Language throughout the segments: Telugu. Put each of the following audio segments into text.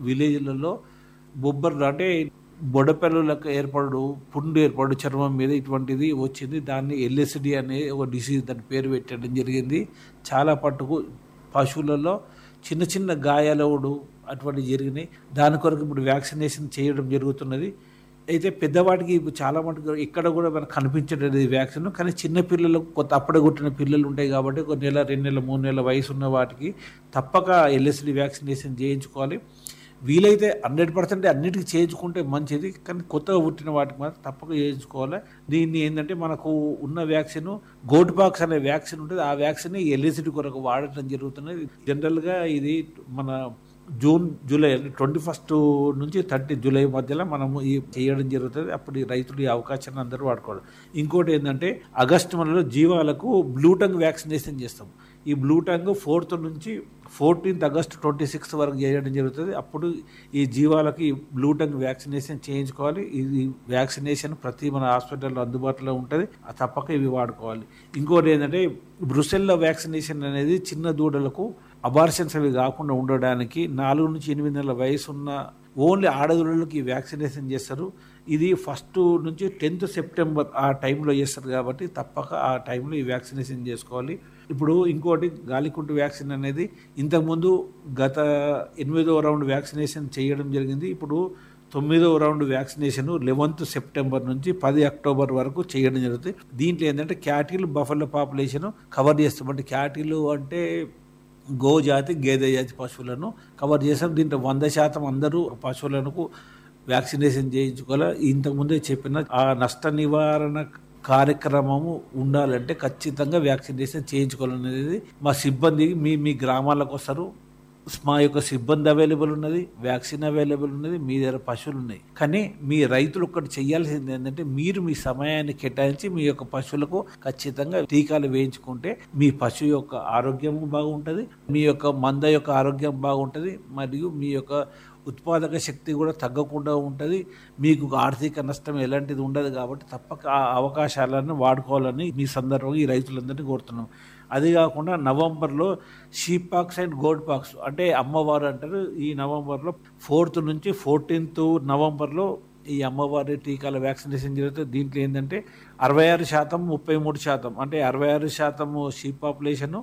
విలేజ్లలో బొబ్బర్లు అంటే బొడపెల్లులకు ఏర్పడు పుండు ఏర్పడు చర్మం మీద ఇటువంటిది వచ్చింది. దాన్ని LSD అనే ఒక డిసీజ్ దాని పేరు పెట్టడం జరిగింది. చాలా పట్టుకు పశువులలో చిన్న చిన్న గాయాలవుడు అటువంటివి జరిగినాయి. దాని కొరకు ఇప్పుడు వ్యాక్సినేషన్ చేయడం జరుగుతున్నది. అయితే పెద్దవాటికి ఇప్పుడు చాలా మటుకు ఇక్కడ కూడా మనకు కనిపించలేదు ఈ వ్యాక్సిన్. కానీ చిన్న పిల్లలకు కొత్త అప్పుడే పుట్టిన పిల్లలు ఉంటాయి కాబట్టి ఒక నెల 2 నెలల 3 నెలల వయసు ఉన్న వాటికి తప్పక LSD వ్యాక్సినేషన్ చేయించుకోవాలి. వీలైతే 100% అన్నిటికీ చేయించుకుంటే మంచిది. కానీ కొత్తగా పుట్టిన వాటికి మాత్రం తప్పక చేయించుకోవాలి. దీన్ని ఏంటంటే మనకు ఉన్న వ్యాక్సిన్ గోటుపాక్స్ అనే వ్యాక్సిన్ ఉంటుంది. ఆ వ్యాక్సిన్ LSD కొరకు వాడటం జరుగుతున్నది. జనరల్గా ఇది మన జూన్ జూలై 21 నుంచి 30 జూలై మధ్యలో మనము ఈ చేయడం జరుగుతుంది. అప్పుడు ఈ రైతులు ఈ అవకాశాన్ని అందరూ వాడుకోవాలి. ఇంకోటి ఏంటంటే ఆగస్టు నెలలో జీవాలకు బ్లూటంగ్ వ్యాక్సినేషన్ చేస్తాం. ఈ బ్లూటంగ్ 4th నుంచి 14th ఆగస్టు 26 వరకు చేయడం జరుగుతుంది. అప్పుడు ఈ జీవాలకి ఈ బ్లూటంగ్ వ్యాక్సినేషన్ చేయించుకోవాలి. ఇది వ్యాక్సినేషన్ ప్రతి మన హాస్పిటల్లో అందుబాటులో ఉంటుంది. తప్పక ఇవి వాడుకోవాలి. ఇంకోటి ఏంటంటే బ్రుసెల్లా వ్యాక్సినేషన్ అనేది చిన్న దూడలకు అబార్షన్స్ అవి కాకుండా ఉండడానికి 4 నుంచి 8 నెలల వయసు ఉన్న ఓన్లీ ఆడదూడలకు ఈ వ్యాక్సినేషన్ చేస్తారు. ఇది 1 నుంచి 10th సెప్టెంబర్ ఆ టైంలో చేస్తారు కాబట్టి తప్పక ఆ టైంలో ఈ వ్యాక్సినేషన్ చేసుకోవాలి. ఇప్పుడు ఇంకోటి గాలికుంటు వ్యాక్సిన్ అనేది ఇంతకుముందు గత 8వ రౌండ్ వ్యాక్సినేషన్ చేయడం జరిగింది. ఇప్పుడు 9వ రౌండ్ వ్యాక్సినేషన్ 11th సెప్టెంబర్ నుంచి 10 అక్టోబర్ వరకు చేయడం జరుగుతుంది. దీంట్లో ఏంటంటే క్యాటిల్ బఫెల్లో పాపులేషన్ కవర్ చేస్తాం. అంటే క్యాటిల్ అంటే గోజాతి గేదె జాతి పశువులను కవర్ చేస్తాం. దీంట్లో 100% అందరూ పశువులకు వ్యాక్సినేషన్ చేయించుకోవాలి. ఇంతకుముందే చెప్పిన ఆ నష్ట నివారణ కార్యక్రమము ఉండాలంటే ఖచ్చితంగా వ్యాక్సినేషన్ చేయించుకోవాలనేది మా సిబ్బంది మీ గ్రామాలకు వస్తారు. మా యొక్క సిబ్బంది అవైలబుల్ ఉన్నది, వ్యాక్సిన్ అవైలబుల్ ఉన్నది, మీ దగ్గర పశువులు ఉన్నాయి. కానీ మీ రైతులు ఒక్కటి చేయాల్సింది ఏంటంటే మీరు మీ సమయాన్ని కేటాయించి మీ యొక్క పశువులకు ఖచ్చితంగా టీకాలు వేయించుకుంటే మీ పశువు యొక్క ఆరోగ్యం బాగుంటుంది, మీ యొక్క మంద యొక్క ఆరోగ్యం బాగుంటుంది, మరియు మీ యొక్క ఉత్పాదక శక్తి కూడా తగ్గకుండా ఉంటుంది. మీకు ఆర్థిక నష్టం ఎలాంటిది ఉండదు. కాబట్టి తప్పక ఆ అవకాశాలను వాడుకోవాలని మీ సందర్భంగా ఈ రైతులందరినీ కోరుతున్నాం. అది కాకుండా నవంబర్లో sheep pox and gourd pox అంటే అమ్మవారు అంటారు. ఈ నవంబర్లో 4th నుంచి 14th నవంబర్లో ఈ అమ్మవారి టీకాల వ్యాక్సినేషన్ జరుగుతుంది. దీంట్లో ఏంటంటే 66%, 33% అంటే 66% షీప్ పాపులేషను,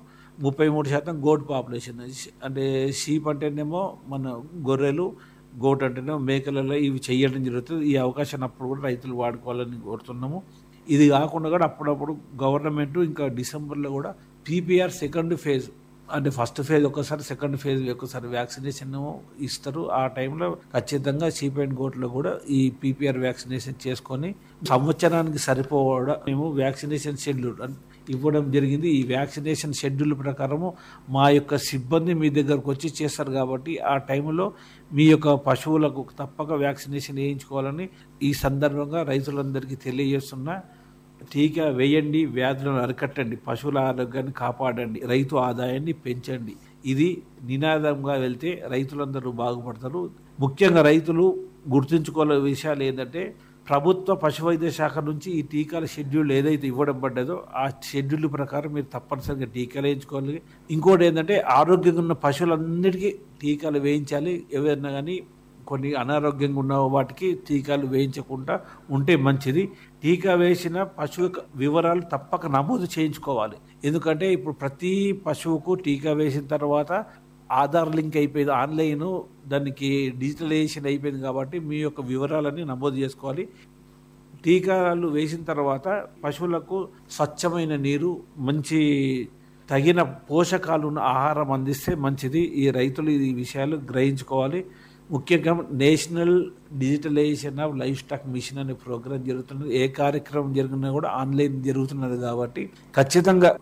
33% గోట్ పాపులేషన్. అంటే షీప్ అంటేనేమో మన గొర్రెలు, గోట్ అంటేనేమో మేకలలో ఇవి చేయడం జరుగుతుంది. ఈ అవకాశాన్ని అప్పుడు కూడా రైతులు వాడుకోవాలని కోరుతున్నాము. ఇది కాకుండా కూడా అప్పుడప్పుడు గవర్నమెంట్ ఇంకా డిసెంబర్లో కూడా PPR 2nd ఫేజ్ అంటే ఫస్ట్ ఫేజ్ ఒకసారి, సెకండ్ ఫేజ్ ఒకసారి వ్యాక్సినేషన్ ఇస్తారు. ఆ టైంలో ఖచ్చితంగా షీప్ అండ్ గోట్లో కూడా ఈ PPR వ్యాక్సినేషన్ చేసుకొని సంవత్సరానికి సరిపోవడం మేము వ్యాక్సినేషన్ షెడ్యూల్ ఇవ్వడం జరిగింది. ఈ వ్యాక్సినేషన్ షెడ్యూల్ ప్రకారము మా యొక్క సిబ్బంది మీ దగ్గరకు వచ్చి చేస్తారు. కాబట్టి ఆ టైంలో మీ యొక్క పశువులకు తప్పక వ్యాక్సినేషన్ వేయించుకోవాలని ఈ సందర్భంగా రైతులందరికీ తెలియజేస్తున్నా. టీకా వేయండి, వ్యాధులను అరికట్టండి, పశువుల ఆరోగ్యాన్ని కాపాడండి, రైతు ఆదాయాన్ని పెంచండి. ఇది నినాదంగా వెళ్తే రైతులందరూ బాగుపడతారు. ముఖ్యంగా రైతులు గుర్తుంచుకోవాల విషయాలు ఏంటంటే ప్రభుత్వ పశువైద్య శాఖ నుంచి ఈ టీకాల షెడ్యూల్ ఏదైతే ఇవ్వడం పడ్డదో ఆ షెడ్యూల్ ప్రకారం మీరు తప్పనిసరిగా టీకాలు వేయించుకోవాలి. ఇంకోటి ఏంటంటే ఆరోగ్యంగా ఉన్న పశువులందరికీ టీకాలు వేయించాలి. ఎవరైనా కానీ కొన్ని అనారోగ్యంగా ఉన్న వాటికి టీకాలు వేయించకుండా ఉంటే మంచిది. టీకా వేసిన పశువు వివరాలు తప్పక నమోదు చేయించుకోవాలి. ఎందుకంటే ఇప్పుడు ప్రతి పశువుకు టీకా వేసిన తర్వాత ఆధార్ లింక్ అయిపోయింది, ఆన్లైన్ దానికి డిజిటలైజేషన్ అయిపోయింది. కాబట్టి మీ యొక్క వివరాలన్నీ నమోదు చేసుకోవాలి. టీకాలు వేసిన తర్వాత పశువులకు స్వచ్ఛమైన నీరు, మంచి తగిన పోషకాలు ఉన్న ఆహారం అందిస్తే మంచిది. ఈ రైతులు ఈ విషయాలు గ్రహించుకోవాలి. ముఖ్యంగా national digitalisation of live stock machine అనే ప్రోగ్రాం జరుగుతున్నది. ఏ కార్యక్రమం జరిగినా కూడా ఆన్లైన్ జరుగుతున్నది కాబట్టి ఖచ్చితంగా